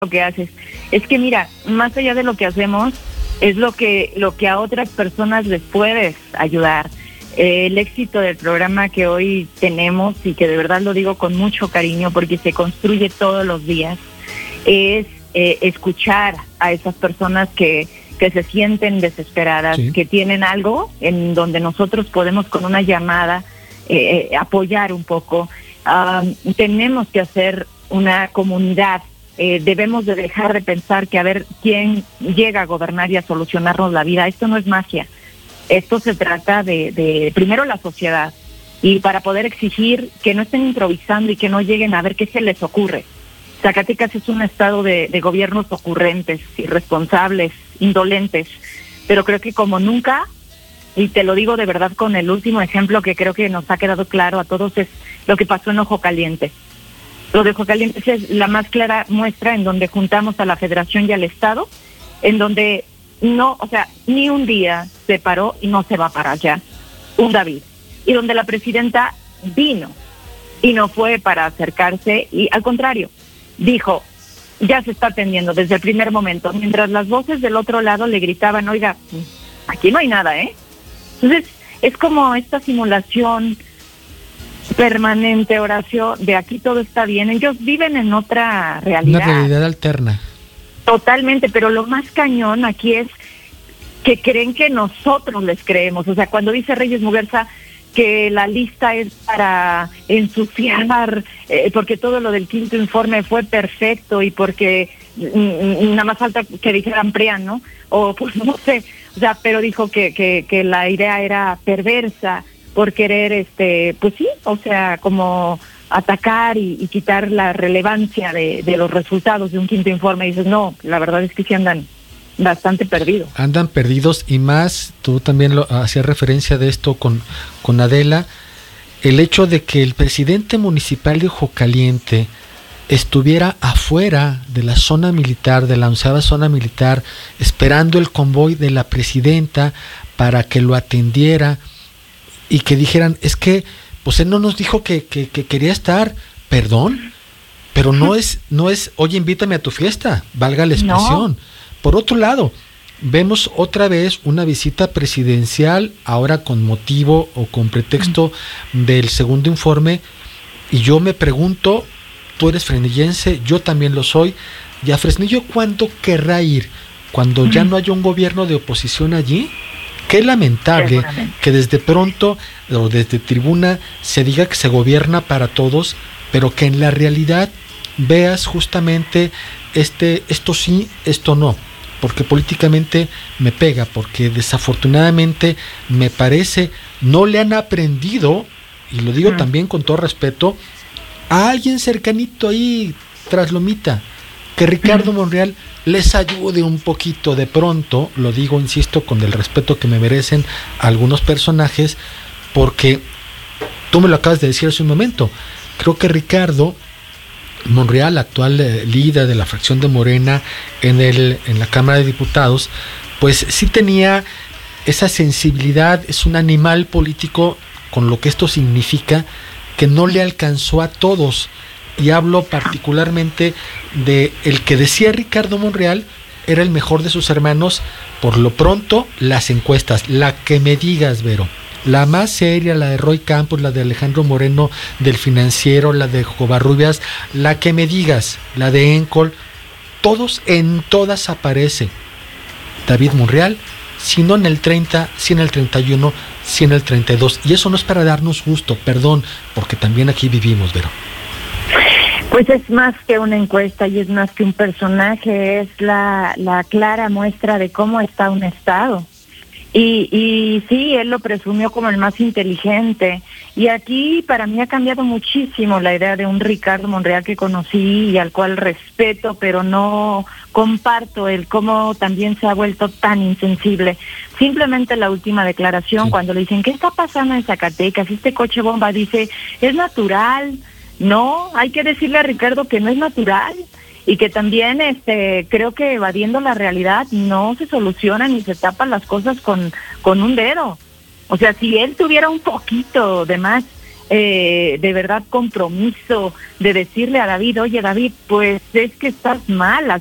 lo que haces. Es que mira, más allá de lo que hacemos, es lo que a otras personas les puedes ayudar. El éxito del programa que hoy tenemos, y que de verdad lo digo con mucho cariño porque se construye todos los días, es escuchar a esas personas que se sienten desesperadas, sí, que tienen algo en donde nosotros podemos con una llamada apoyar un poco. Tenemos que hacer una comunidad. Debemos de dejar de pensar que a ver quién llega a gobernar y a solucionarnos la vida. Esto no es magia. Esto se trata de primero la sociedad, y para poder exigir que no estén improvisando y que no lleguen a ver qué se les ocurre. Zacatecas es un estado de gobiernos ocurrentes, irresponsables, indolentes, pero creo que como nunca, y te lo digo de verdad con el último ejemplo que creo que nos ha quedado claro a todos, es lo que pasó en Ojo Caliente. Lo de Ojo Caliente es la más clara muestra en donde juntamos a la Federación y al Estado, en donde no, o sea, ni un día se paró y no se va a parar ya un David, y donde la presidenta vino y no fue para acercarse, y al contrario, dijo, ya se está atendiendo desde el primer momento, mientras las voces del otro lado le gritaban, oiga, aquí no hay nada, ¿eh? Entonces, es como esta simulación permanente, Horacio, de aquí todo está bien. Ellos viven en otra realidad. Una realidad alterna. Totalmente, pero lo más cañón aquí es que creen que nosotros les creemos. O sea, cuando dice Reyes Muguerza que la lista es para ensuciar, porque todo lo del quinto informe fue perfecto y porque nada más falta que dijeran PRIAN, ¿no? O pues no sé, o sea, pero dijo que la idea era perversa por querer, pues sí, o sea, como atacar y quitar la relevancia de los resultados de un quinto informe. Y dices, no, la verdad es que sí andan bastante perdidos. Andan perdidos, y más, tú también lo hacías referencia de esto con Adela, el hecho de que el presidente municipal de Ojo Caliente estuviera afuera de la zona militar, de la 11ª zona militar, esperando el convoy de la presidenta para que lo atendiera, y que dijeran, es que pues él no nos dijo que quería estar, perdón, pero no es, oye, invítame a tu fiesta, valga la expresión. No. Por otro lado, vemos otra vez una visita presidencial, ahora con motivo o con pretexto del segundo informe, y yo me pregunto, tú eres fresnillense, yo también lo soy, y a Fresnillo, ¿cuándo querrá ir? ¿Cuando ya no haya un gobierno de oposición allí? Qué lamentable que desde pronto o desde tribuna se diga que se gobierna para todos, pero que en la realidad veas justamente esto sí, esto no, porque políticamente me pega, porque desafortunadamente me parece no le han aprendido, y lo digo también con todo respeto, a alguien cercanito ahí tras lomita, que Ricardo Monreal les ayude un poquito de pronto, lo digo, insisto, con el respeto que me merecen algunos personajes, porque tú me lo acabas de decir hace un momento, creo que Ricardo Monreal, actual líder de la fracción de Morena en la Cámara de Diputados, pues sí tenía esa sensibilidad, es un animal político con lo que esto significa, que no le alcanzó a todos. Y hablo particularmente de el que decía Ricardo Monreal era el mejor de sus hermanos. Por lo pronto, las encuestas, la que me digas, Vero, la más seria, la de Roy Campos, la de Alejandro Moreno del Financiero, la de Covarrubias, la que me digas, la de Encol, en todas aparece David Monreal, si no en el 30, si en el 31, si en el 32, y eso no es para darnos gusto, perdón, porque también aquí vivimos, Vero. Pues es más que una encuesta y es más que un personaje, es la clara muestra de cómo está un estado. Y sí, él lo presumió como el más inteligente. Y aquí para mí ha cambiado muchísimo la idea de un Ricardo Monreal que conocí y al cual respeto, pero no comparto el cómo también se ha vuelto tan insensible. Simplemente la última declaración, sí, cuando le dicen, ¿qué está pasando en Zacatecas? Este coche bomba, dice, es natural. No, hay que decirle a Ricardo que no es natural y que también creo que evadiendo la realidad no se solucionan ni se tapan las cosas con un dedo. O sea, si él tuviera un poquito de más de verdad compromiso de decirle a David, oye David, pues es que estás mal,